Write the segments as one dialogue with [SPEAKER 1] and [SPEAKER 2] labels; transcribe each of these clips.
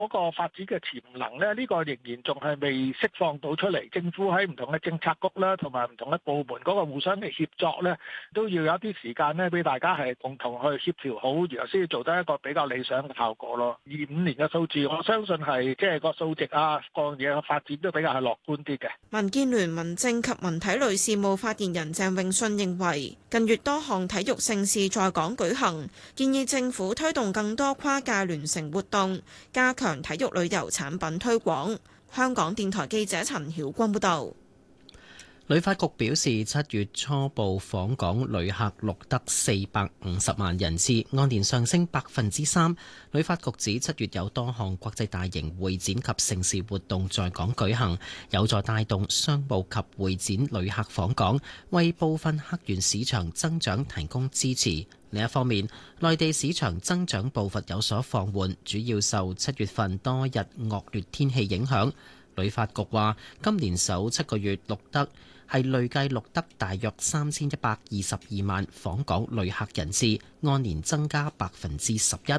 [SPEAKER 1] 嗰個發展嘅潛能咧，呢個仍然仲係未釋放到出嚟。政府喺唔同嘅政策局啦，同埋唔同嘅部門嗰個互相嘅協作咧，都要有一啲時間咧，俾大家係共同去協調好，然後先至做得一個比較理想嘅效果咯。25年嘅數字，我相信係即係個數值啊，各樣嘢嘅發展都比較係樂觀啲嘅。
[SPEAKER 2] 民建聯民政及文體類事務發言人鄭泳舜認為，近月多項體育盛事在港舉行，建議政府推動更多跨界聯乘活動，加強體育旅遊產品推廣。香港電台記者陳曉君報導。
[SPEAKER 3] 旅發局表示，7月初步訪港旅客錄得450萬人次，按年上升3%。旅發局指7月有多項國際大型會展及盛事活動在港舉行，有助帶動商務及會展旅客訪港，為部分客源市場增長提供支持。另一方面，內地市場增長步伐有所放緩，主要受7月份多日惡劣天氣影響。旅發局話，今年首7個月累計錄得大約3122萬訪港旅客人次，按年增加11%。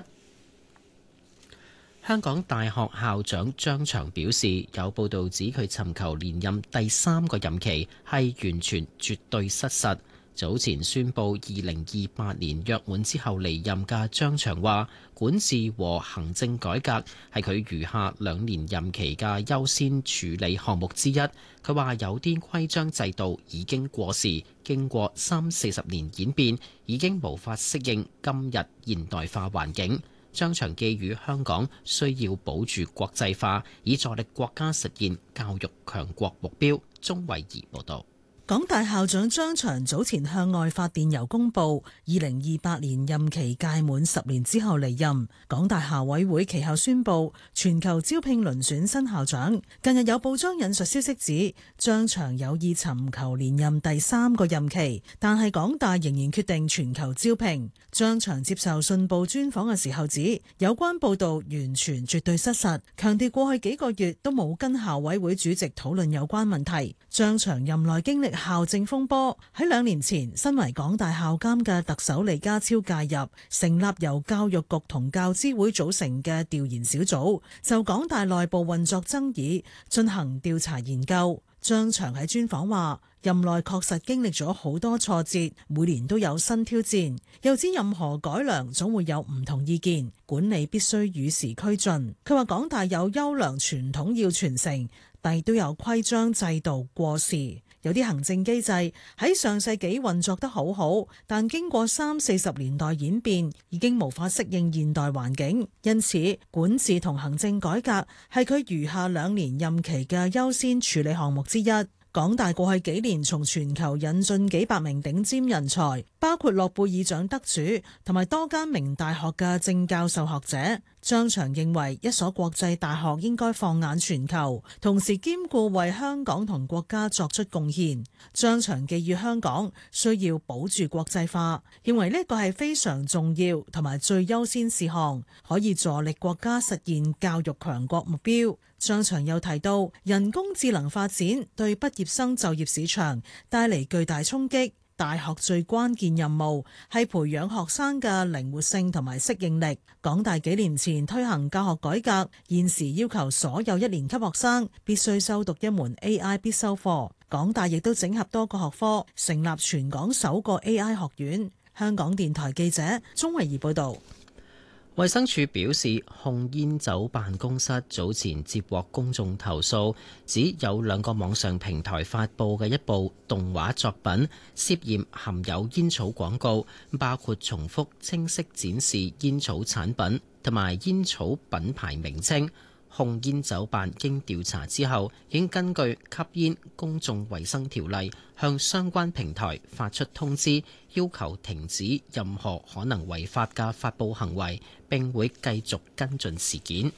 [SPEAKER 3] 香港大學校長張翔表示，有報道指佢尋求連任第3個任期係完全絕對失實。早前宣布2028年約滿之後離任嘅張翔話，管治和行政改革係佢餘下2年任期嘅優先處理項目之一。佢話有啲規章制度已經過時，經過30-40年演變，已經無法適應今日現代化環境。張翔寄語香港需要保住國際化，以助力國家實現教育強國目標。鍾慧儀報導。
[SPEAKER 4] 港大校長張翔早前向外發電郵公布，2028年任期屆滿10年之後離任。港大校委會其後宣布全球招聘遴選新校長。近日有報章引述消息指，張翔有意尋求連任第3個任期，但係港大仍然決定全球招聘。張翔接受信報專訪嘅時候指，有關報道完全絕對失實，強調過去幾個月都冇跟校委會主席討論有關問題。張翔任內經歷校政風波，喺2年前，身為港大校監嘅特首李家超介入，成立由教育局同教資會組成嘅調研小組，就港大內部運作爭議進行調查研究。張翔喺專訪話，任內確實經歷咗好多挫折，每年都有新挑戰，又知任何改良總會有唔同意見，管理必須與時俱進。佢話港大有優良傳統要傳承，但亦都有規章制度過時。有啲行政機制喺上世紀運作得好好，但經過30-40年代演變，已經無法適應現代環境。因此，管治同行政改革係佢餘下2年任期嘅優先處理項目之一。港大過去幾年從全球引進幾百名頂尖人才，包括諾貝爾獎得主同埋多間名大學嘅正教授學者。張翔認為一所國際大學應該放眼全球，同時兼顧為香港同國家作出貢獻。張翔寄語香港需要保住國際化，認為呢個係非常重要同埋最優先事項，可以助力國家實現教育強國目標。張翔又提到，人工智能發展對畢業生就業市場帶嚟巨大衝擊。大學最關鍵任務係培養學生嘅靈活性同埋適應力。港大幾年前推行教學改革，現時要求所有1年級學生必須修讀一門 AI 必修課。港大亦都整合多個學科，成立全港首個 AI 學院。香港電台記者鍾慧儀報導。
[SPEAKER 3] 衛生署表示，控煙酒辦公室早前接獲公眾投訴，指有2個網上平台發布嘅一部動畫作品涉嫌含有煙草廣告，包括重複清晰展示煙草產品同埋煙草品牌名稱。控煙酒辦經調查之後，已經根據吸煙公眾衛生條例向相關平台發出通知，要求停止任何可能違法嘅發佈行為，並會繼續跟進事件。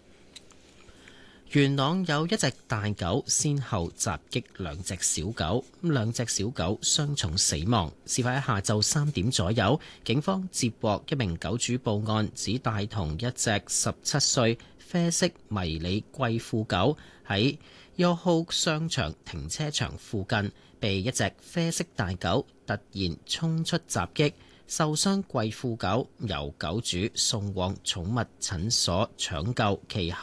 [SPEAKER 3] 元朗有一隻大狗先後襲擊2隻小狗，2隻小狗傷重死亡。事發喺下晝3點左右，警方接獲一名狗主報案，指帶同一隻17歲啡色迷你貴婦狗喺Yoho商場停車場附近，被一隻啡色大狗突然衝出襲擊。 受傷貴婦狗由狗主送往寵物診所搶救，其後